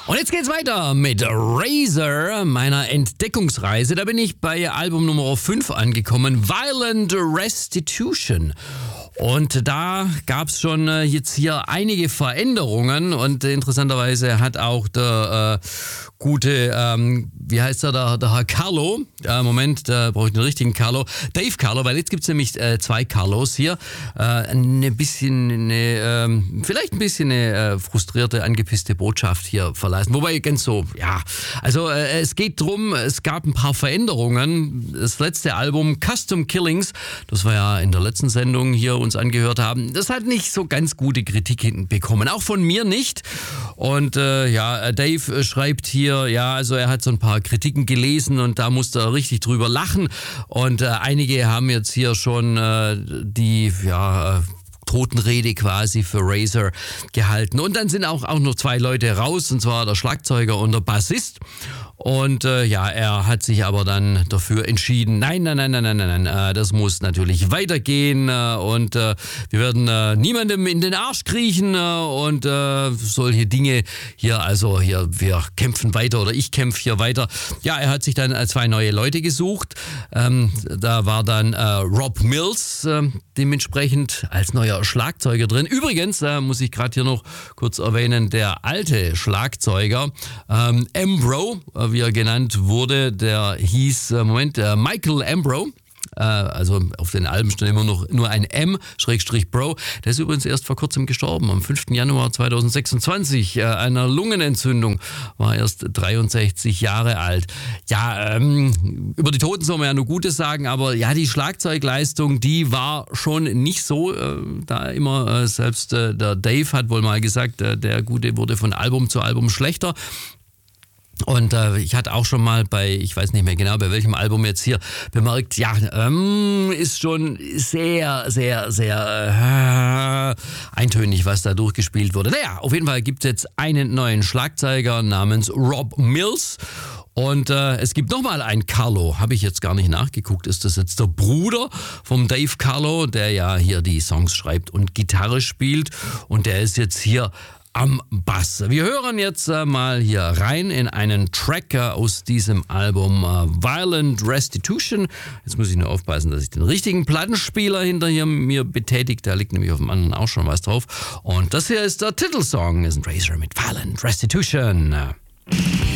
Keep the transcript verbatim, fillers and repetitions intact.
Und jetzt geht's weiter mit Razor, meiner Entdeckungsreise. Da bin ich bei Album Nummer fünf angekommen, Violent Restitution. Und da gab's schon äh, jetzt hier einige Veränderungen und äh, interessanterweise hat auch der äh, gute, ähm, wie heißt er, der, der Herr Carlo, äh, Moment, da brauche ich den richtigen Carlo, Dave Carlo, weil jetzt gibt's nämlich äh, zwei Carlos hier, äh, eine bisschen, eine, äh, vielleicht ein bisschen eine äh, frustrierte, angepisste Botschaft hier verlassen, wobei ganz so, ja, also äh, es geht drum, es gab ein paar Veränderungen, das letzte Album Custom Killings, das war ja in der letzten Sendung hier uns angehört haben, das hat nicht so ganz gute Kritiken bekommen, auch von mir nicht. Und äh, ja, Dave schreibt hier, ja, also er hat so ein paar Kritiken gelesen und da musste er richtig drüber lachen. Und äh, einige haben jetzt hier schon äh, die, ja, äh, Totenrede quasi für Razor gehalten. Und dann sind auch, auch noch zwei Leute raus, und zwar der Schlagzeuger und der Bassist. Und äh, ja, er hat sich aber dann dafür entschieden, nein, nein, nein, nein, nein, nein, nein, äh, das muss natürlich weitergehen äh, und äh, wir werden äh, niemandem in den Arsch kriechen äh, und äh, solche Dinge hier, also hier, wir kämpfen weiter oder ich kämpfe hier weiter. Ja, er hat sich dann äh, zwei neue Leute gesucht. Ähm, da war dann äh, Rob Mills äh, dementsprechend als neuer Schlagzeuger drin. Übrigens äh, muss ich gerade hier noch kurz erwähnen, der alte Schlagzeuger ähm, Ambro, äh, wie er genannt wurde, der hieß, äh, Moment, äh, Michael Ambro. Äh, also auf den Alben stand immer noch nur ein M, Schrägstrich Bro. Der ist übrigens erst vor kurzem gestorben, am fünften Januar zweitausendsechsundzwanzig. Äh, einer Lungenentzündung, war erst dreiundsechzig Jahre alt. Ja, ähm, über die Toten soll man ja nur Gutes sagen, aber ja, die Schlagzeugleistung, die war schon nicht so, äh, da immer, äh, selbst äh, der Dave hat wohl mal gesagt, äh, der Gute wurde von Album zu Album schlechter. Und äh, ich hatte auch schon mal bei, ich weiß nicht mehr genau, bei welchem Album jetzt hier bemerkt, ja, ähm, ist schon sehr, sehr, sehr äh, eintönig, was da durchgespielt wurde. Naja, auf jeden Fall gibt es jetzt einen neuen Schlagzeuger namens Rob Mills. Und äh, es gibt nochmal einen Carlo, habe ich jetzt gar nicht nachgeguckt, ist das jetzt der Bruder vom Dave Carlo, der ja hier die Songs schreibt und Gitarre spielt. Und der ist jetzt hier am Bass. Wir hören jetzt äh, mal hier rein in einen Track äh, aus diesem Album äh, Violent Restitution. Jetzt muss ich nur aufpassen, dass ich den richtigen Plattenspieler hinter hier mir betätigt. Da liegt nämlich auf dem anderen auch schon was drauf. Und das hier ist der Titelsong, ist ein Razor mit Violent Restitution.